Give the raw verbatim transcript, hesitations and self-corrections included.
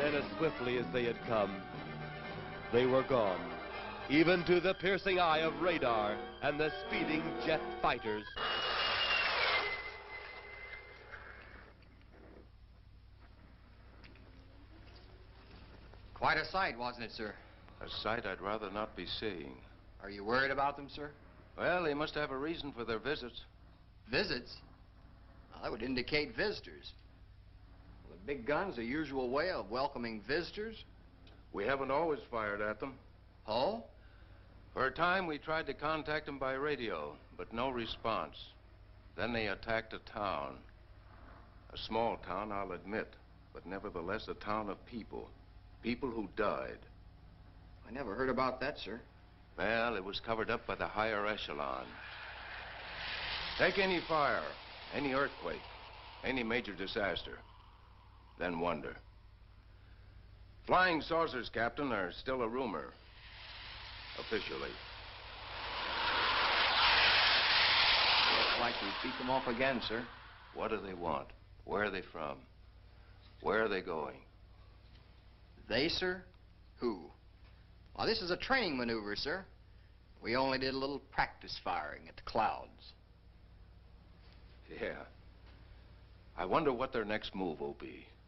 then as swiftly as they had come, they were gone, even to the piercing eye of radar and the speeding jet fighters. Quite a sight, wasn't it, sir? A sight I'd rather not be seeing. Are you worried about them, sir? Well, they must have a reason for their visits. Visits? Well, that would indicate visitors. Well, the big gun's the usual way of welcoming visitors. We haven't always fired at them. Oh? For a time, we tried to contact them by radio, but no response. Then they attacked a town. A small town, I'll admit, but nevertheless a town of people. People who died. I never heard about that, sir. Well, it was covered up by the higher echelon. Take any fire, any earthquake, any major disaster, then wonder. Flying saucers, Captain, are still a rumor. Officially. Looks like we beat them off again, sir. What do they want? Where are they from? Where are they going? They, sir? Who? Well, this is a training maneuver, sir. We only did a little practice firing at the clouds. Yeah. I wonder what their next move will be.